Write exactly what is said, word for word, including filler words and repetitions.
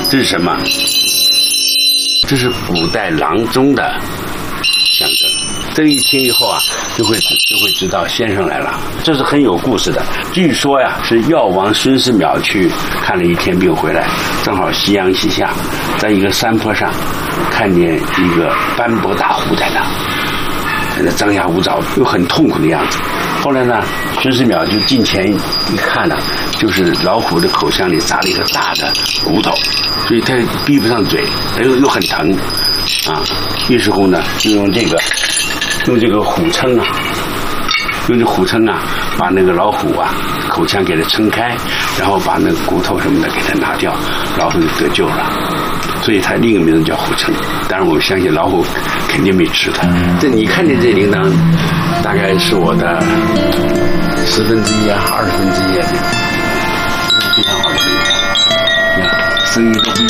这是什么？这是古代郎中的象征。这个一听以后啊，就会就会知道先生来了。这是很有故事的。据说呀，是药王孙思邈去看了一天病回来，正好夕阳西下，在一个山坡上看见一个斑驳大虎在那，在那张牙舞爪，又很痛苦的样子。后来呢，孙思邈就近前一看呢，就是老虎的口腔里扎了一个大的骨头，所以他闭不上嘴，又又很疼啊。于是乎呢，就用这个用这个虎撑啊，用这虎撑啊，把那个老虎啊口腔给它撑开，然后把那个骨头什么的给它拿掉，老虎就得救了。所以它另一个名字叫虎撑。当然我们相信老虎肯定没吃它。这你看见这铃铛，大概是我的十分之一啊，二十分之一啊，这个非常好的铃铛，你看声音都不一样。